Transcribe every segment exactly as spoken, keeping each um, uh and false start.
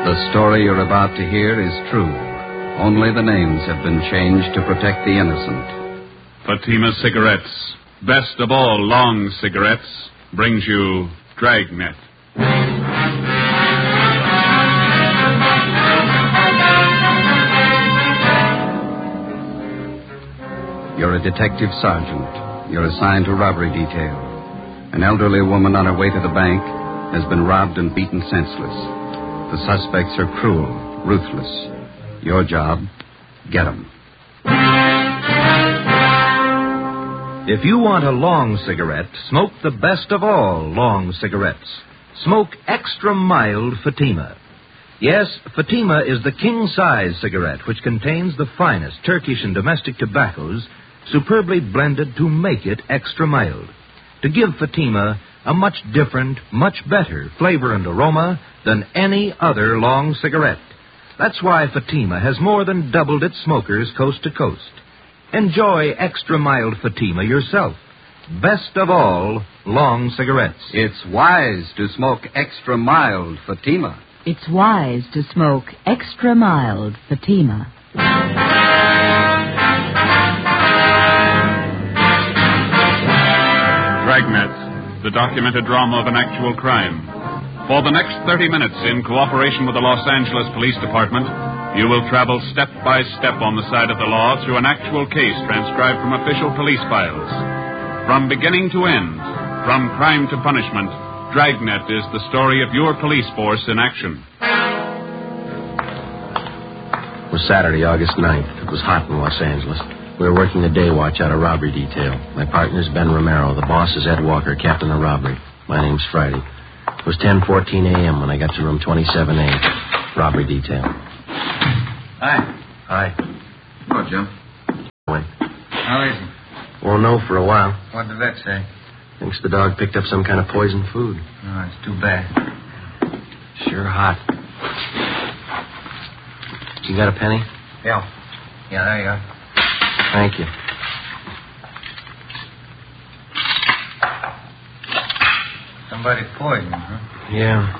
The story you're about to hear is true. Only the names have been changed to protect the innocent. Fatima Cigarettes, best of all long cigarettes, brings you Dragnet. You're a detective sergeant. You're assigned to robbery detail. An elderly woman on her way to the bank has been robbed and beaten senseless. The suspects are cruel, ruthless. Your job, get them. If you want a long cigarette, smoke the best of all long cigarettes. Smoke extra mild Fatima. Yes, Fatima is the king-size cigarette which contains the finest Turkish and domestic tobaccos superbly blended to make it extra mild. To give Fatima a much different, much better flavor and aroma than any other long cigarette. That's why Fatima has more than doubled its smokers coast to coast. Enjoy extra mild Fatima yourself. Best of all long cigarettes. It's wise to smoke extra mild Fatima. It's wise to smoke extra mild Fatima. Dragnet, the documented drama of an actual crime. For the next thirty minutes, in cooperation with the Los Angeles Police Department, you will travel step by step on the side of the law through an actual case transcribed from official police files. From beginning to end, from crime to punishment, Dragnet is the story of your police force in action. It was Saturday, August ninth. It was hot in Los Angeles. We were working the day watch out of robbery detail. My partner's Ben Romero. The boss is Ed Walker, captain of robbery. My name's Friday. It was ten fourteen a.m. when I got to room twenty-seven A, robbery detail. Hi. Hi. Hello, Jim. When? How is he? Won't know for a while. What did the vet say? Thinks the dog picked up some kind of poisoned food. Oh, it's too bad. Sure hot. You got a penny? Yeah. Yeah, there you are. Thank you. Somebody poisoned, huh? Yeah.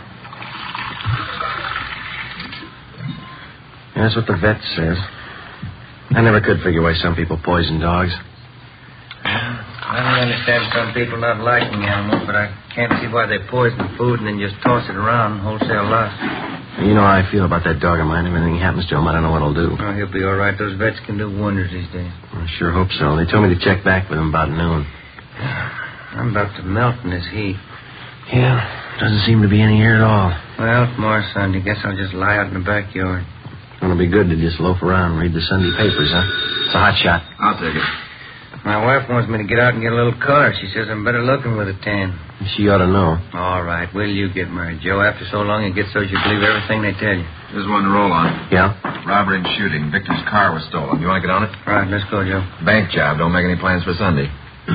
That's what the vet says. I never could figure why some people poison dogs. I don't understand some people not liking animals, but I can't see why they poison food and then just toss it around wholesale lots. You know how I feel about that dog of mine. If anything happens to him, I don't know what I'll do. Oh, he'll be all right. Those vets can do wonders these days. I sure hope so. They told me to check back with him about noon. I'm about to melt in this heat. Yeah, doesn't seem to be any here at all. Well, tomorrow Sunday, guess I'll just lie out in the backyard. It's going to be good to just loaf around and read the Sunday papers, huh? It's a hot shot. I'll take it. My wife wants me to get out and get a little color. She says I'm better looking with a tan. She ought to know. All right. Will you get married, Joe? After so long, it gets so you believe everything they tell you. There's one to roll on. Yeah? Robbery and shooting. Victor's car was stolen. You want to get on it? All right, let's go, Joe. Bank job. Don't make any plans for Sunday.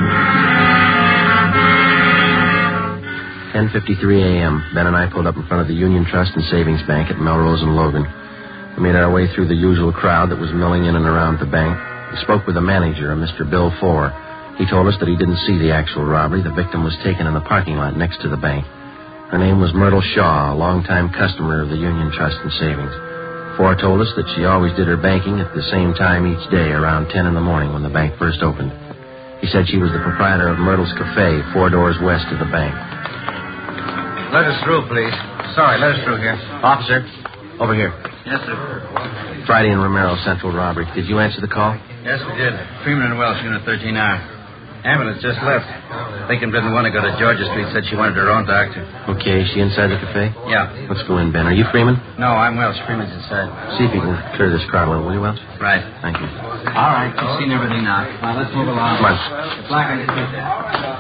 ten fifty-three a.m. Ben and I pulled up in front of the Union Trust and Savings Bank at Melrose and Logan. We made our way through the usual crowd that was milling in and around the bank. We spoke with the manager, a Mister Bill Fore. He told us that he didn't see the actual robbery. The victim was taken in the parking lot next to the bank. Her name was Myrtle Shaw, a longtime customer of the Union Trust and Savings. Fore told us that she always did her banking at the same time each day, around ten in the morning when the bank first opened. He said she was the proprietor of Myrtle's Cafe, four doors west of the bank. Let us through, please. Sorry, let us through here. Officer, over here. Yes, sir. Friday and Romero, Central Robbery. Did you answer the call? Yes, we did. Freeman and Welsh, Unit thirteen R. Ambulance just left. Lincoln didn't want to go to Georgia Street. Said she wanted her own doctor. Okay, is she inside the cafe? Yeah. Let's go in, Ben. Are you Freeman? No, I'm Welsh. Freeman's inside. See if you can clear this crowd a little, will you, Welsh? Right. Thank you. All right. You've seen everything now. Now, let's move along. Come on. It's like I can see that.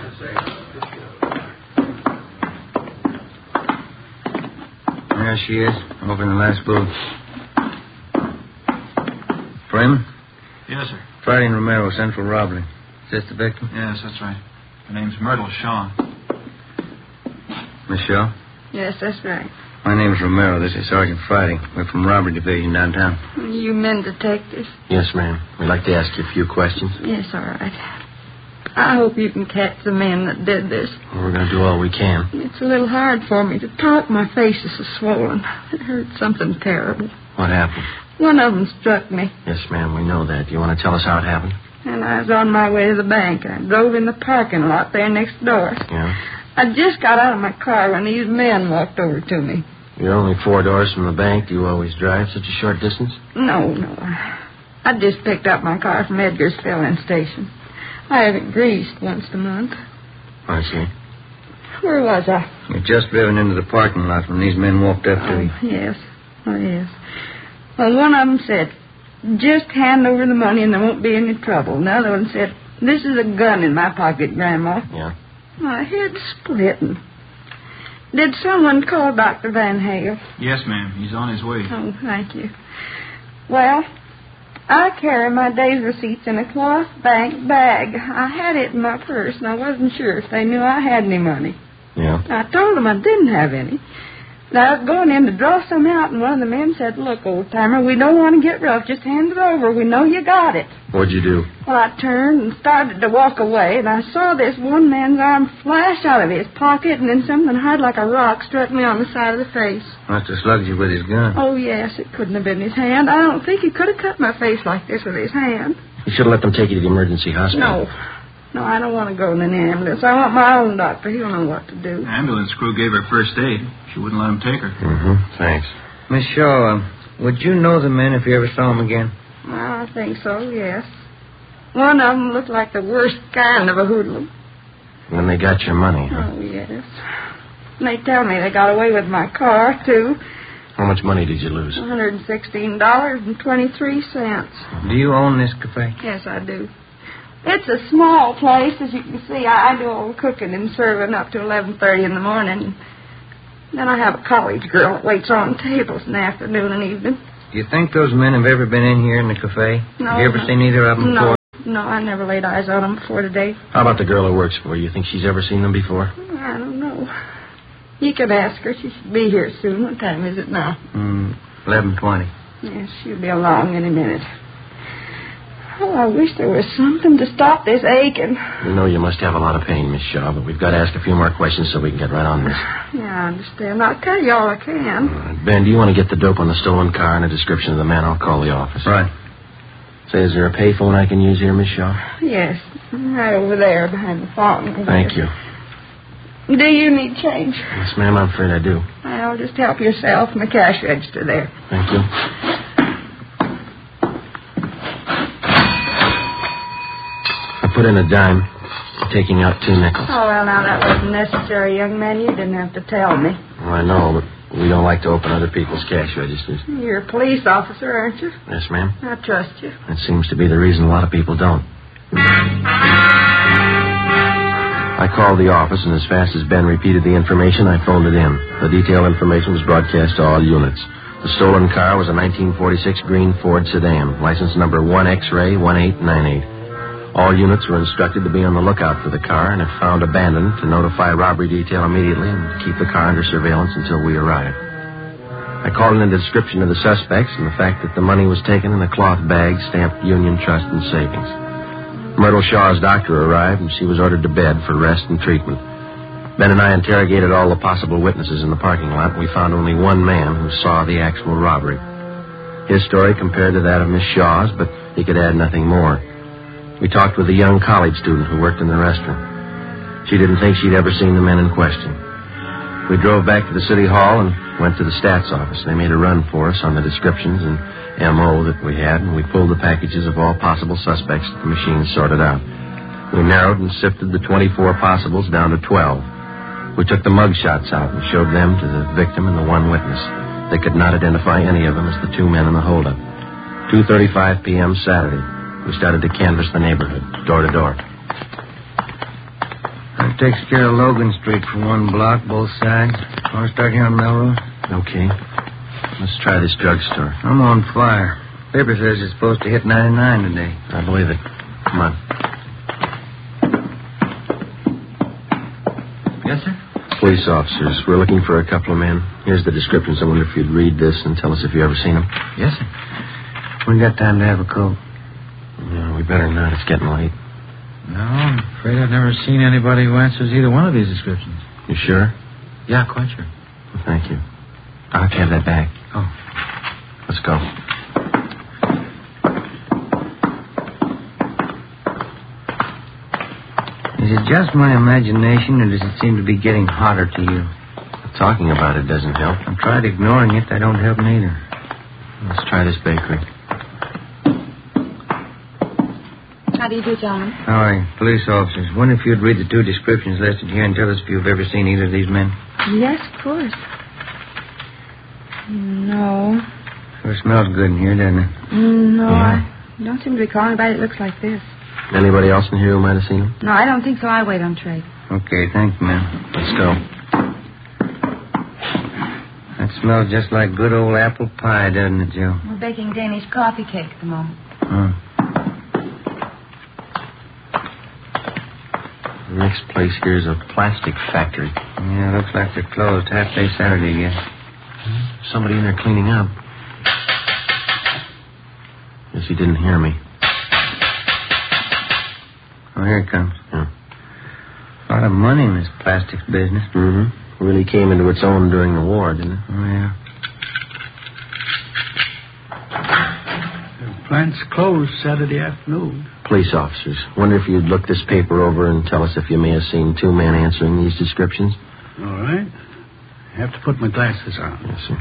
There she is, over in the last booth. Freeman? Yes, sir. Friday and Romero, Central Robbery. Is this the victim? Yes, that's right. Her name's Myrtle Shaw. Miss Shaw? Yes, that's right. My name's Romero. This is Sergeant Friday. We're from Robbery Division downtown. You men detectives? Yes, ma'am. We'd like to ask you a few questions. Yes, all right. I hope you can catch the men that did this. We're going to do all we can. It's a little hard for me to talk. My face is so swollen. It hurts something terrible. What happened? One of them struck me. Yes, ma'am, we know that. Do you want to tell us how it happened? And I was on my way to the bank. I drove in the parking lot there next door. Yeah? I just got out of my car when these men walked over to me. You're only four doors from the bank. Do you always drive such a short distance? No, no. I just picked up my car from Edgar's filling station. I have it greased once a month. I see. Where was I? You'd just driven into the parking lot when these men walked up to Oh, you. yes. Oh, yes. Well, one of them said, just hand over the money and there won't be any trouble. The other one said, this is a gun in my pocket, Grandma. Yeah? My head's splitting. Did someone call Doctor Van Hale? Yes, ma'am. He's on his way. Oh, thank you. Well, I carry my day's receipts in a cloth bank bag. I had it in my purse, and I wasn't sure if they knew I had any money. Yeah? I told them I didn't have any. And I was going in to draw some out, and one of the men said, look, old-timer, we don't want to get rough. Just hand it over. We know you got it. What'd you do? Well, I turned and started to walk away, and I saw this one man's arm flash out of his pocket, and then something hard like a rock struck me on the side of the face. Must have slugged you with his gun. Oh, yes, it couldn't have been his hand. I don't think he could have cut my face like this with his hand. You should have let them take you to the emergency hospital. No. No, I don't want to go in an ambulance. I want my own doctor. He'll know what to do. The ambulance crew gave her first aid. She wouldn't let him take her. Mm-hmm. Thanks. Miss Shaw, uh, would you know the men if you ever saw them again? Well, I think so, yes. One of them looked like the worst kind of a hoodlum. And then they got your money, huh? Oh, yes. And they tell me they got away with my car, too. How much money did you lose? one hundred sixteen dollars and twenty-three cents. Do you own this cafe? Yes, I do. It's a small place, as you can see. I, I do all the cooking and serving up to eleven thirty in the morning. Then I have a college girl that waits on tables in the afternoon and evening. Do you think those men have ever been in here in the cafe? No. Have you ever no. seen either of them no, before? No, I never laid eyes on them before today. How about the girl who works for you? You think she's ever seen them before? I don't know. You could ask her. She should be here soon. What time is it now? Mm, eleven twenty. Yes, she'll be along any minute. Oh, I wish there was something to stop this aching. We know you must have a lot of pain, Miss Shaw, but we've got to ask a few more questions so we can get right on this. Yeah, I understand. I'll tell you all I can. Uh, Ben, do you want to get the dope on the stolen car and a description of the man? I'll call the office. Right. Say, is there a payphone I can use here, Miss Shaw? Yes, right over there behind the fountain. Thank you. Do you need change? Yes, ma'am, I'm afraid I do. Well, just help yourself in the cash register there. Thank you. I put in a dime, taking out two nickels. Oh, well, now, that wasn't necessary, young man. You didn't have to tell me. Well, I know, but we don't like to open other people's cash registers. You're a police officer, aren't you? Yes, ma'am. I trust you. That seems to be the reason a lot of people don't. I called the office, and as fast as Ben repeated the information, I phoned it in. The detailed information was broadcast to all units. The stolen car was a nineteen forty-six green Ford sedan, license number one X ray one eight nine eight. All units were instructed to be on the lookout for the car, and if found abandoned, to notify robbery detail immediately and keep the car under surveillance until we arrived. I called in a description of the suspects and the fact that the money was taken in a cloth bag stamped Union Trust and Savings. Myrtle Shaw's doctor arrived, and she was ordered to bed for rest and treatment. Ben and I interrogated all the possible witnesses in the parking lot, and we found only one man who saw the actual robbery. His story compared to that of Miss Shaw's, but he could add nothing more. We talked with a young college student who worked in the restaurant. She didn't think she'd ever seen the men in question. We drove back to the city hall and went to the stats office. They made a run for us on the descriptions and M O that we had, and we pulled the packages of all possible suspects that the machine sorted out. We narrowed and sifted the twenty-four possibles down to twelve. We took the mug shots out and showed them to the victim and the one witness. They could not identify any of them as the two men in the holdup. two thirty-five p.m. Saturday. We started to canvass the neighborhood, door to door. That takes care of Logan Street for one block, both sides. Want to start here on Melrose? Okay. Let's try this drugstore. I'm on fire. Paper says it's supposed to hit ninety-nine today. I believe it. Come on. Yes, sir? Police officers. We're looking for a couple of men. Here's the descriptions. I wonder if you'd read this and tell us if you ever seen them. Yes, sir. We got time to have a coat. No, we better not. It's getting late. No, I'm afraid I've never seen anybody who answers either one of these descriptions. You sure? Yeah, quite sure. Well, thank you. I'll have that back. Oh. Let's go. Is it just my imagination, or does it seem to be getting hotter to you? Talking about it doesn't help. I've tried ignoring it. That don't help neither. Let's try this bakery. How do you do, John? All right, police officers. Wonder if you'd read the two descriptions listed here and tell us if you've ever seen either of these men. Yes, of course. No. Sure smells good in here, doesn't it? Mm, no, Yeah. I don't seem to recall anybody that looks like this. Anybody else in here who might have seen him? No, I don't think so. I wait on Trey. Okay, thanks, ma'am. Let's go. That smells just like good old apple pie, doesn't it, Joe? We're baking Danish coffee cake at the moment. Huh. The next place here is a plastic factory. Yeah, looks like they're closed half day Saturday, I guess. Somebody in there cleaning up. Guess he didn't hear me. Oh, here it comes. Yeah. A lot of money in this plastics business. Mm-hmm. Really came into its own during the war, didn't it? Oh, yeah. The plant's closed Saturday afternoon. Police officers. Wonder if you'd look this paper over and tell us if you may have seen two men answering these descriptions. All right. I have to put my glasses on. Yes, sir.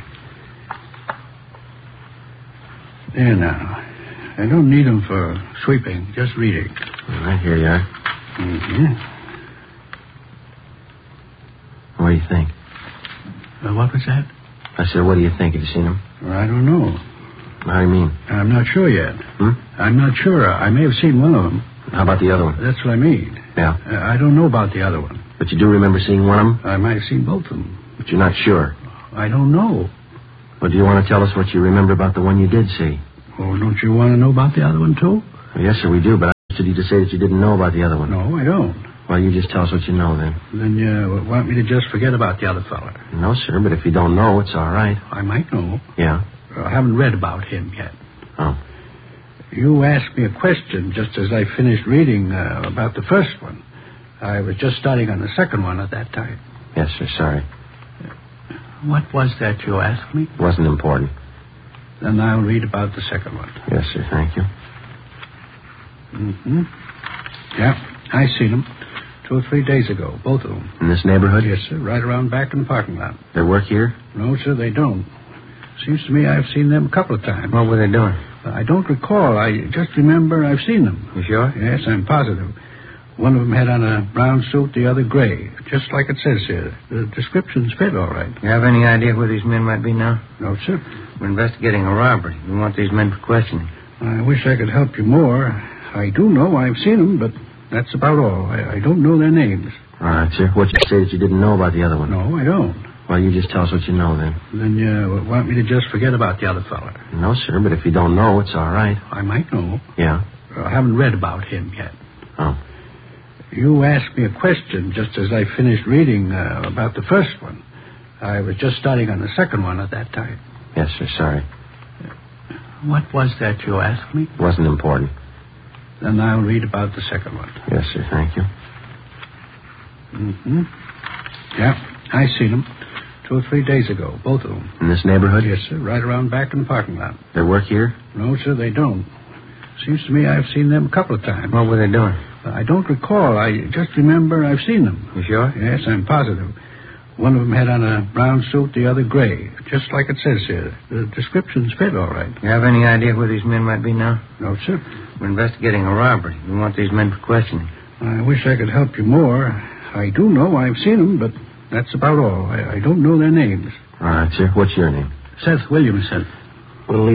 There now. I don't need them for sweeping, just reading. All right, here you are. Mm-hmm. What do you think? Uh, what was that? I said, what do you think? Have you seen him? Well, I don't know. How do you mean? I'm not sure yet. Hmm? I'm not sure. I may have seen one of them. How about the other one? That's what I mean. Yeah. Uh, I don't know about the other one. But you do remember seeing one of them? I might have seen both of them. But you're not sure. I don't know. Well, do you want to tell us what you remember about the one you did see? Oh, don't you want to know about the other one, too? Well, yes, sir, we do, but I wanted you to say that you didn't know about the other one. No, I don't. Well, you just tell us what you know, then. Then you want me to just forget about the other fella? No, sir, but if you don't know, it's all right. I might know. Yeah? I haven't read about him yet. Oh. You asked me a question just as I finished reading uh, about the first one. I was just starting on the second one at that time. Yes, sir, sorry. What was that you asked me? Wasn't important. Then I'll read about the second one. Yes, sir, thank you. Mm-hmm. Yeah, I seen them two or three days ago, both of them. In this neighborhood? Yes, sir, right around back in the parking lot. They work here? No, sir, they don't. Seems to me I've seen them a couple of times. What were they doing? I don't recall. I just remember I've seen them. You sure? Yes, I'm positive. One of them had on a brown suit, the other gray, just like it says here. The descriptions fit all right. You have any idea where these men might be now? No, sir. We're investigating a robbery. We want these men for questioning. I wish I could help you more. I do know I've seen them, but that's about all. I, I don't know their names. All right, sir. What you say that you didn't know about the other one? No, I don't. Well, you just tell us what you know, then. Then you want me to just forget about the other fella? No, sir, but if you don't know, it's all right. I might know. Yeah? I haven't read about him yet. Oh. You asked me a question just as I finished reading uh, about the first one. I was just starting on the second one at that time. Yes, sir, sorry. What was that you asked me? Wasn't important. Then I'll read about the second one. Yes, sir, thank you. Mm-hmm. Yeah, I seen them two or three days ago, both of them. In this neighborhood? Yes, sir, right around back in the parking lot. They work here? No, sir, they don't. Seems to me I've seen them a couple of times. What were they doing? I don't recall. I just remember I've seen them. You sure? Yes, I'm positive. One of them had on a brown suit, the other gray, just like it says here. The descriptions fit all right. You have any idea where these men might be now? No, sir. We're investigating a robbery. We want these men for questioning. I wish I could help you more. I do know I've seen them, but that's about all. I, I don't know their names. All right, sir. What's your name? Seth Williamson. Well,